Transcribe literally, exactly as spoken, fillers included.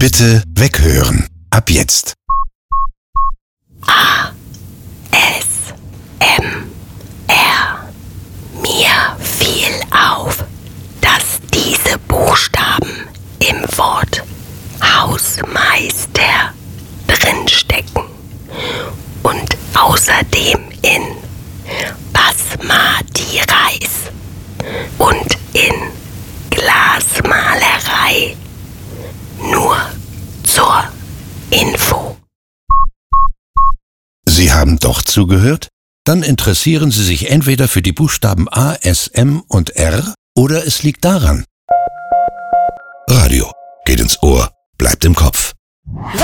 Bitte weghören. Ab jetzt. A. S. M. R. Mir fiel auf, dass diese Buchstaben im Wort Hausmeister drinstecken und außerdem in Basmati Reis und in Glasmalerei. Nur zur Info. Sie haben doch zugehört? Dann interessieren Sie sich entweder für die Buchstaben A, S, M und R oder es liegt daran. Radio geht ins Ohr, bleibt im Kopf.